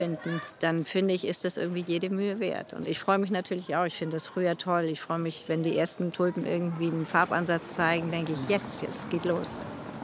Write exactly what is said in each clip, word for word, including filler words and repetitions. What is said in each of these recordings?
finden, dann finde ich, ist das irgendwie jede Mühe wert. Und ich freue mich natürlich auch. Ich finde das früher toll. Ich freue mich, wenn die ersten Tulpen irgendwie einen Farbansatz zeigen, denke ich, yes, es geht los.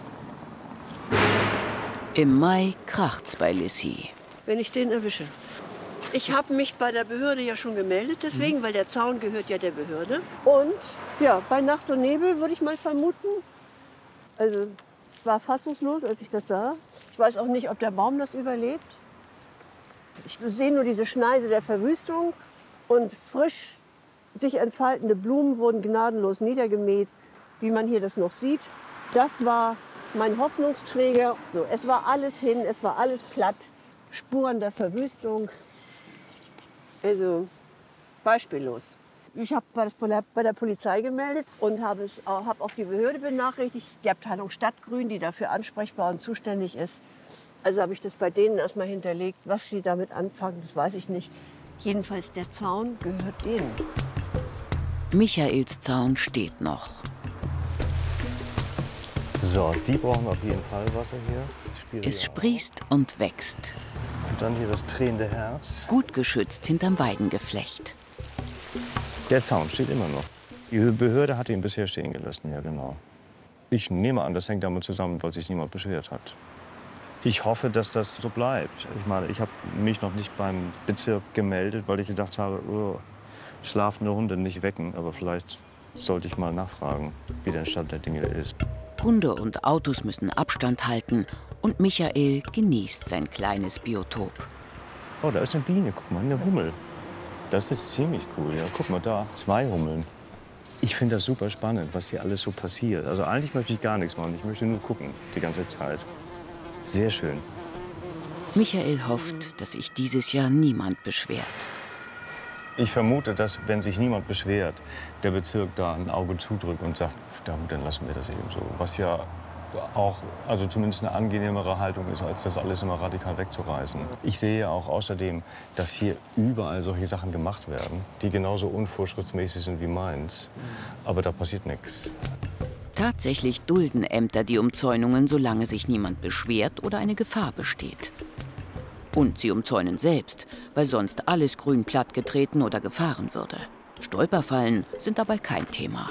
Im Mai kracht's bei Lissy. Wenn ich den erwische. Ich habe mich bei der Behörde ja schon gemeldet, deswegen, weil der Zaun gehört ja der Behörde. Und ja, bei Nacht und Nebel würde ich mal vermuten. Also ich war fassungslos, als ich das sah. Ich weiß auch nicht, ob der Baum das überlebt. Ich sehe nur diese Schneise der Verwüstung und frisch sich entfaltende Blumen wurden gnadenlos niedergemäht, wie man hier das noch sieht. Das war mein Hoffnungsträger. So, es war alles hin, es war alles platt, Spuren der Verwüstung. Also beispiellos. Ich habe das bei der Polizei gemeldet und habe es hab auch die Behörde benachrichtigt, die Abteilung Stadtgrün, die dafür ansprechbar und zuständig ist. Also habe ich das bei denen erstmal hinterlegt. Was sie damit anfangen, das weiß ich nicht. Jedenfalls der Zaun gehört denen. Michaels Zaun steht noch. So, die brauchen auf jeden Fall Wasser hier. Es sprießt und wächst. Und dann hier das drehende Herz. Gut geschützt hinterm Weidengeflecht. Der Zaun steht immer noch. Die Behörde hat ihn bisher stehen gelassen, ja genau. Ich nehme an, das hängt damit zusammen, weil sich niemand beschwert hat. Ich hoffe, dass das so bleibt. Ich meine, ich habe mich noch nicht beim Bezirk gemeldet, weil ich gedacht habe, oh, schlafende Hunde nicht wecken. Aber vielleicht sollte ich mal nachfragen, wie der Stand der Dinge ist. Hunde und Autos müssen Abstand halten und Michael genießt sein kleines Biotop. Oh, da ist eine Biene, guck mal, eine Hummel. Das ist ziemlich cool, ja. Guck mal da, zwei Hummeln. Ich finde das super spannend, was hier alles so passiert. Also eigentlich möchte ich gar nichts machen, ich möchte nur gucken, die ganze Zeit. Sehr schön. Michael hofft, dass sich dieses Jahr niemand beschwert. Ich vermute, dass, wenn sich niemand beschwert, der Bezirk da ein Auge zudrückt und sagt, dann lassen wir das eben so. Was ja auch, also zumindest eine angenehmere Haltung ist, als das alles immer radikal wegzureißen. Ich sehe auch außerdem, dass hier überall solche Sachen gemacht werden, die genauso unvorschriftsmäßig sind wie meins. Aber da passiert nichts. Tatsächlich dulden Ämter die Umzäunungen, solange sich niemand beschwert oder eine Gefahr besteht. Und sie umzäunen selbst, weil sonst alles grün plattgetreten oder gefahren würde. Stolperfallen sind dabei kein Thema.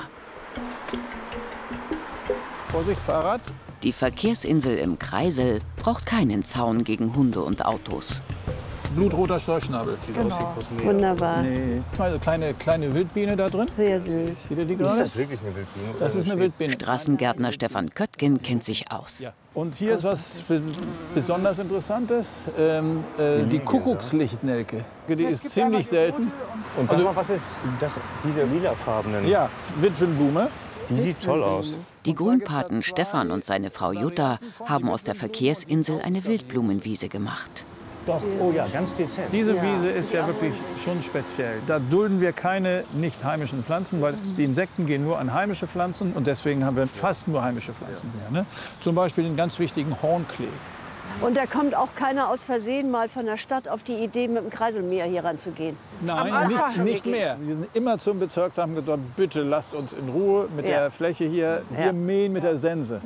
Vorsicht, Fahrrad. Die Verkehrsinsel im Kreisel braucht keinen Zaun gegen Hunde und Autos. Blutroter Storchschnabel. Genau. Wunderbar. Nee. Also kleine, kleine Wildbiene da drin. Sehr süß. Seht ihr die Ist gerade? das wirklich eine Wildbiene? Das ist eine Wildbiene. Straßengärtner Stefan Köttgen kennt sich aus. Ja. Und hier ist was besonders Interessantes, ähm, äh, die Kuckuckslichtnelke. Die ist ziemlich selten. Und sag mal, was ist das, diese lilafarbenen? Ja, Witwenblume. Die sieht toll aus. Die Grünpaten Stefan und seine Frau Jutta haben aus der Verkehrsinsel eine Wildblumenwiese gemacht. Doch, oh ja, ganz dezent. Diese Wiese ist ja wirklich schon speziell. Da dulden wir keine nicht heimischen Pflanzen, weil die Insekten gehen nur an heimische Pflanzen und deswegen haben wir fast nur heimische Pflanzen hier. Ne? Zum Beispiel den ganz wichtigen Hornklee. Und da kommt auch keiner aus Versehen mal von der Stadt auf die Idee, mit dem Kreiselmäher hier ranzugehen. Nein, nicht, nicht mehr. Wir sind immer zum Bezirksamt gesagt, bitte lasst uns in Ruhe mit Ja. der Fläche hier. Wir Ja. mähen mit der Sense.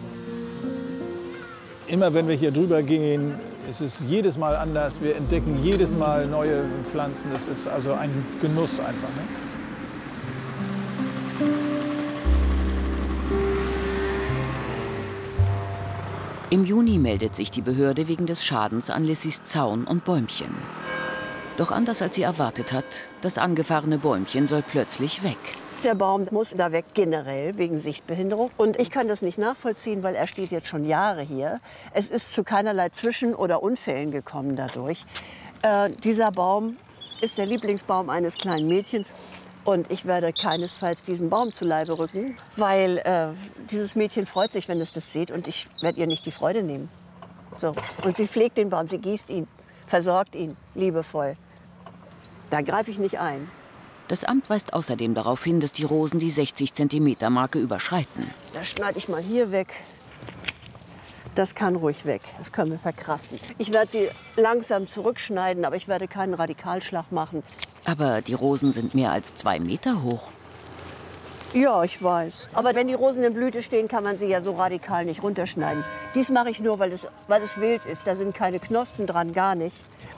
Immer wenn wir hier drüber gehen, ist es jedes Mal anders. Wir entdecken jedes Mal neue Pflanzen. Das ist also ein Genuss einfach. Ne? Im Juni meldet sich die Behörde wegen des Schadens an Lissys Zaun und Bäumchen. Doch anders als sie erwartet hat, das angefahrene Bäumchen soll plötzlich weg. Der Baum muss da weg, generell, wegen Sichtbehinderung. Und ich kann das nicht nachvollziehen, weil er steht jetzt schon Jahre hier. Es ist zu keinerlei Zwischen- oder Unfällen gekommen dadurch. Äh, dieser Baum ist der Lieblingsbaum eines kleinen Mädchens. Und ich werde keinesfalls diesen Baum zu Leibe rücken, weil äh, dieses Mädchen freut sich, wenn es das sieht. Und ich werde ihr nicht die Freude nehmen. So. Und sie pflegt den Baum, sie gießt ihn, versorgt ihn liebevoll. Da greife ich nicht ein. Das Amt weist außerdem darauf hin, dass die Rosen die sechzig Zentimeter Marke überschreiten. Das schneide ich mal hier weg. Das kann ruhig weg. Das können wir verkraften. Ich werde sie langsam zurückschneiden, aber ich werde keinen Radikalschlag machen. Aber die Rosen sind mehr als zwei Meter hoch. Ja, ich weiß. Aber wenn die Rosen in Blüte stehen, kann man sie ja so radikal nicht runterschneiden. Dies mache ich nur, weil es, weil es wild ist. Da sind keine Knospen dran, gar nicht.